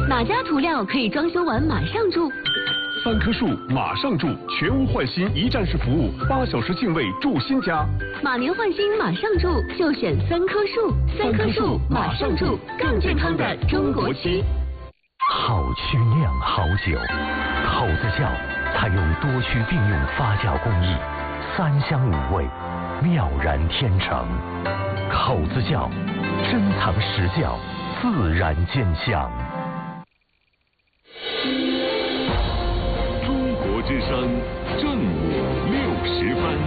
哪家涂料可以装修完马上住 ？3棵树马上住，全屋换新一站式服务，8小时净位住新家。 马年换新马上住，就选3棵树。3棵树马上住，更健康的中国漆。 好曲酿好酒，口子窖采用多区并用发酵工艺，3香5味，妙然天成。口子窖，珍藏实窖，自然见香。 中国之声正午60分。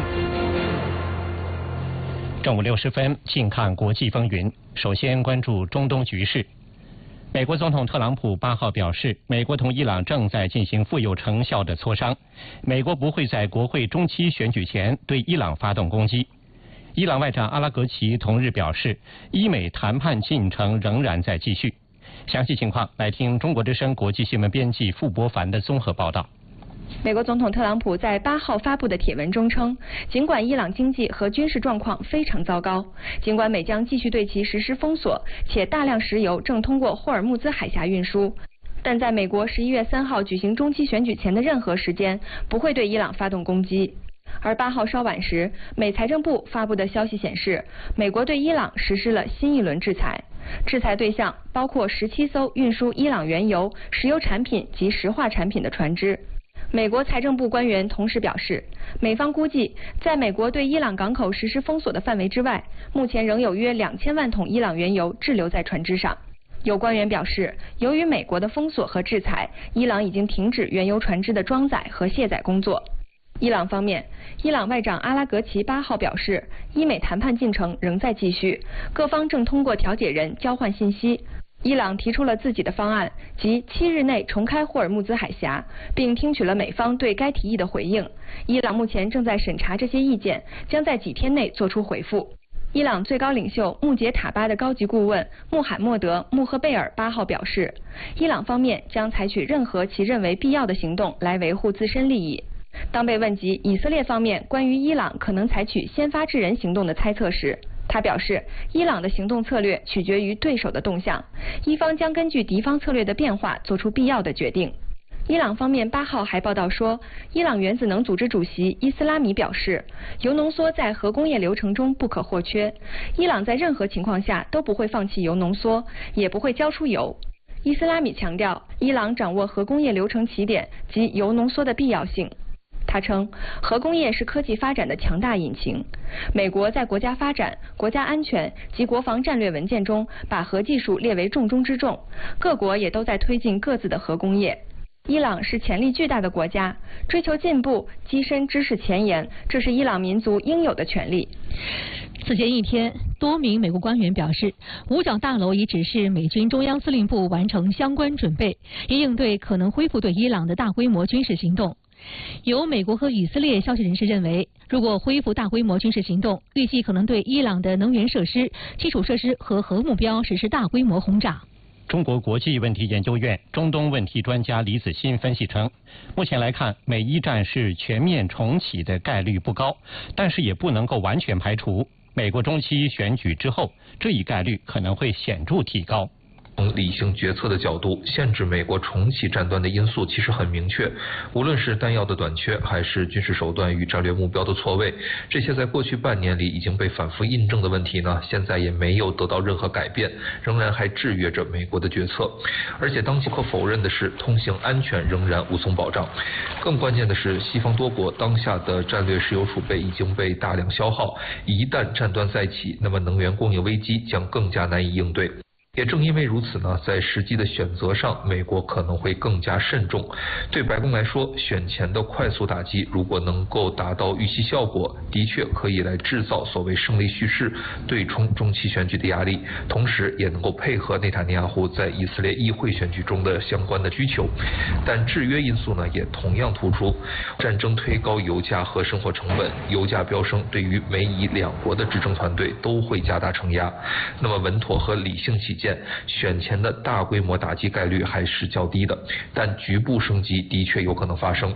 正午60分，近看国际风云。首先关注中东局势。美国总统特朗普8号表示，美国同伊朗正在进行富有成效的磋商，美国不会在国会中期选举前对伊朗发动攻击。伊朗外长阿拉格齐同日表示，伊美谈判进程仍然在继续。详细情况来听中国之声国际新闻编辑傅博凡的综合报道。 美国总统特朗普在8号发布的帖文中称，尽管伊朗经济和军事状况非常糟糕，尽管美将继续对其实施封锁，且大量石油正通过霍尔木兹海峡运输，但在美国11月3号举行中期选举前的任何时间，不会对伊朗发动攻击。而8号稍晚时，美财政部发布的消息显示，美国对伊朗实施了新一轮制裁，制裁对象包括17艘运输伊朗原油、石油产品及石化产品的船只。美国财政部官员同时表示，美方估计，在美国对伊朗港口实施封锁的范围之外，目前仍有约2000万桶伊朗原油滞留在船只上。有官员表示，由于美国的封锁和制裁，伊朗已经停止原油船只的装载和卸载工作。伊朗方面，伊朗外长阿拉格齐8号表示，伊美谈判进程仍在继续，各方正通过调解人交换信息。伊朗提出了自己的方案，即7日内重开霍尔木兹海峡，并听取了美方对该提议的回应。伊朗目前正在审查这些意见，将在几天内做出回复。伊朗最高领袖穆杰塔巴的高级顾问穆罕默德·穆赫贝尔8号表示，伊朗方面将采取任何其认为必要的行动来维护自身利益。当被问及以色列方面关于伊朗可能采取先发制人行动的猜测时，他表示，伊朗的行动策略取决于对手的动向，伊方将根据敌方策略的变化做出必要的决定。伊朗方面8号还报道说，伊朗原子能组织主席伊斯拉米表示，铀浓缩在核工业流程中不可或缺，伊朗在任何情况下都不会放弃铀浓缩，也不会交出铀。伊斯拉米强调，伊朗掌握核工业流程起点及铀浓缩的必要性。他称，核工业是科技发展的强大引擎。美国在国家发展、国家安全及国防战略文件中把核技术列为重中之重，各国也都在推进各自的核工业。伊朗是潜力巨大的国家，追求进步、跻身知识前沿，这是伊朗民族应有的权利。 此前一天，多名美国官员表示，五角大楼已指示美军中央司令部完成相关准备，以应对可能恢复对伊朗的大规模军事行动。有美国和以色列消息人士认为，如果恢复大规模军事行动，预计可能对伊朗的能源设施、基础设施和核目标实施大规模轰炸。 中国国际问题研究院中东问题专家李子欣分析称，目前来看，美伊战事全面重启的概率不高，但是也不能够完全排除，美国中期选举之后，这一概率可能会显著提高。 从理性决策的角度，限制美国重启战端的因素其实很明确，无论是弹药的短缺，还是军事手段与战略目标的错位，这些在过去半年里已经被反复印证的问题呢，现在也没有得到任何改变，仍然还制约着美国的决策。而且当即不可否认的是，通行安全仍然无从保障。更关键的是，西方多国当下的战略石油储备已经被大量消耗，一旦战端再起，那么能源供应危机将更加难以应对。也正因为如此呢，在实际的选择上，美国可能会更加慎重。对白宫来说，选前的快速打击如果能够达到预期效果，的确可以来制造所谓胜利叙事，对冲中期选举的压力，同时也能够配合内塔尼亚胡在以色列议会选举中的相关的需求。但制约因素呢，也同样突出，战争推高油价和生活成本，油价飙升对于美以两国的执政团队都会加大承压。那么稳妥和理性起见，选前的大规模打击概率还是较低的，但局部升级的确有可能发生。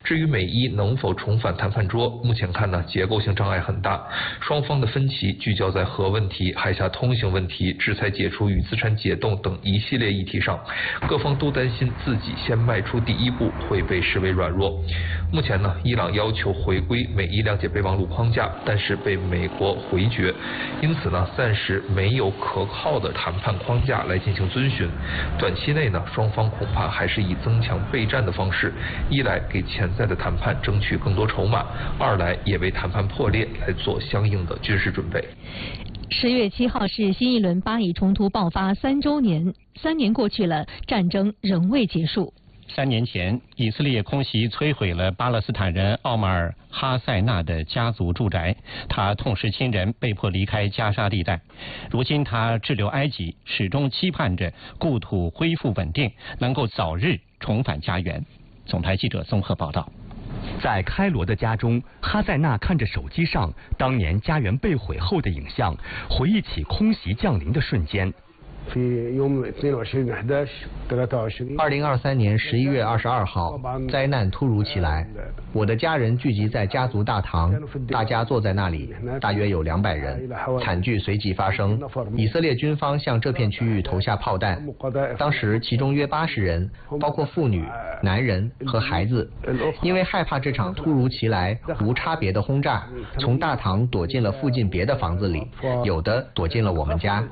至于美伊能否重返谈判桌，目前看呢，结构性障碍很大，双方的分歧聚焦在核问题、海峡通行问题、制裁解除与资产解冻等一系列议题上，各方都担心自己先迈出第一步会被视为软弱。目前呢，伊朗要求回归美伊谅解备忘录框架，但是被美国回绝，因此呢，暂时没有可靠的谈判框架来进行遵循。短期内呢，双方恐怕还是以增强备战的方式，一来给潜在的谈判争取更多筹码，二来也为谈判破裂来做相应的军事准备。 10月7号是新一轮巴以冲突爆发3周年，3年过去了，战争仍未结束。 3年前，以色列空袭摧毁了巴勒斯坦人奥马尔·哈塞纳的家族住宅，他痛失亲人，被迫离开加沙地带。如今他滞留埃及，始终期盼着故土恢复稳定，能够早日重返家园。总台记者综合报道。 在开罗的家中，哈塞纳看着手机上当年家园被毁后的影像，回忆起空袭降临的瞬间。 2023年11月22号，灾难突如其来，我的家人聚集在家族大堂，大家坐在那里，大约有200人。惨剧随即发生，以色列军方向这片区域投下炮弹，当时其中约80人，包括妇女、男人和孩子，因为害怕这场突如其来、无差别的轰炸，从大堂躲进了附近别的房子里，有的躲进了我们家。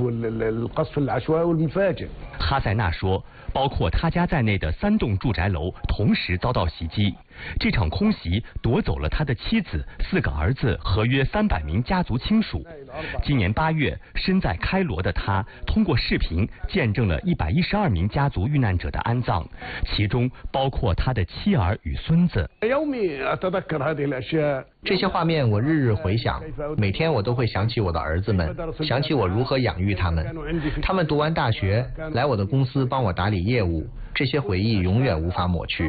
哈塞纳说，包括他家在内的3栋住宅楼同时遭到袭击。这场空袭夺走了他的妻子、4个儿子和约300名家族亲属。今年8月，身在开罗的他通过视频见证了112名家族遇难者的安葬，其中包括他的妻儿与孙子。 这些画面我日日回想，每天我都会想起我的儿子们，想起我如何养育他们。他们读完大学，来我的公司帮我打理业务，这些回忆永远无法抹去。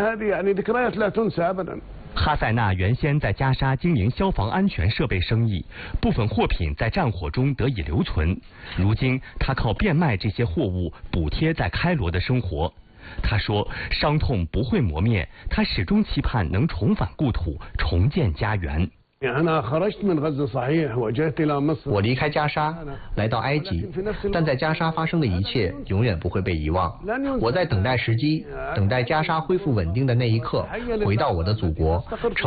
哈塞纳原先在加沙经营消防安全设备生意，部分货品在战火中得以留存。如今他靠变卖这些货物补贴在开罗的生活。他说，伤痛不会磨灭，他始终期盼能重返故土，重建家园。 我离开加沙，来到埃及，但在加沙发生的一切永远不会被遗忘。我在等待时机，等待加沙恢复稳定的那一刻，回到我的祖国。